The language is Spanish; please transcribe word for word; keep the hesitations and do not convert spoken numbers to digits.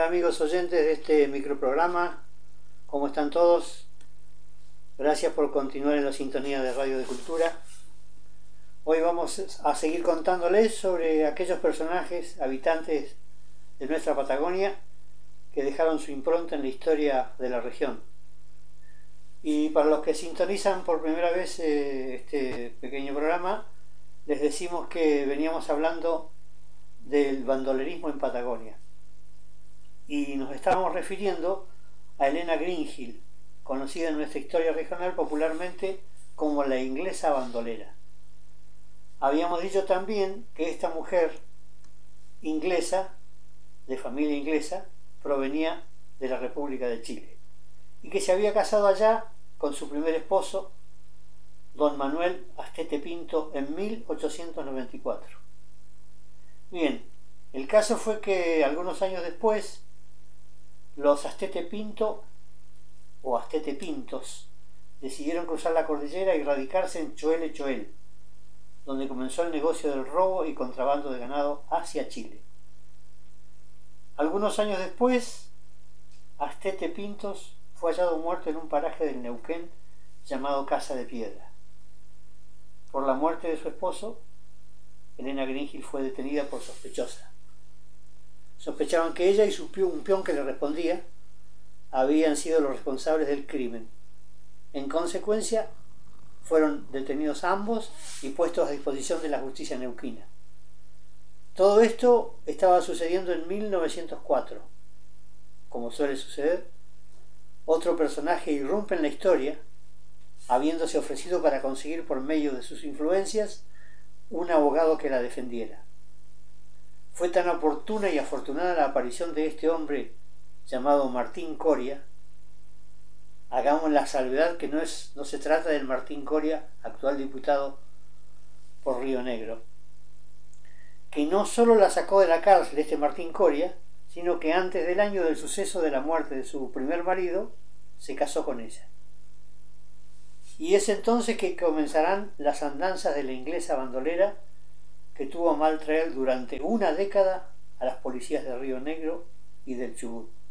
Hola amigos oyentes de este microprograma, ¿cómo están todos? Gracias por continuar en la sintonía de Radio de Cultura. Hoy vamos a seguir contándoles sobre aquellos personajes, habitantes de nuestra Patagonia, que dejaron su impronta en la historia de la región. Y para los que sintonizan por primera vez eh, este pequeño programa, les decimos que veníamos hablando del bandolerismo en Patagonia. Y nos estábamos refiriendo a Helena Greenhill, conocida en nuestra historia regional popularmente como la inglesa bandolera. Habíamos dicho también que esta mujer inglesa, de familia inglesa, provenía de la República de Chile y que se había casado allá con su primer esposo, don Manuel Astete Pinto, en mil ochocientos noventa y cuatro. Bien, el caso fue que algunos años después los Astete Pinto o Astete Pintos decidieron cruzar la cordillera y radicarse en Choel Choel, donde comenzó el negocio del robo y contrabando de ganado hacia Chile. Algunos años después, Astete Pintos fue hallado muerto en un paraje del Neuquén llamado Casa de Piedra. Por la muerte de su esposo, Helena Greenhill fue detenida por sospechosa. Sospechaban que ella y su peón, un peón que le respondía, habían sido los responsables del crimen. En consecuencia, fueron detenidos ambos y puestos a disposición de la justicia neuquina. Todo esto estaba sucediendo en mil novecientos cuatro. Como suele suceder, otro personaje irrumpe en la historia, habiéndose ofrecido para conseguir por medio de sus influencias un abogado que la defendiera. Fue tan oportuna y afortunada la aparición de este hombre llamado Martín Coria. Hagamos la salvedad que no, es, no se trata del Martín Coria, actual diputado por Río Negro, que no solo la sacó de la cárcel este Martín Coria, sino que antes del año del suceso de la muerte de su primer marido, se casó con ella. Y es entonces que comenzarán las andanzas de la inglesa bandolera, que tuvo a mal traer durante una década a las policías de Río Negro y del Chubut.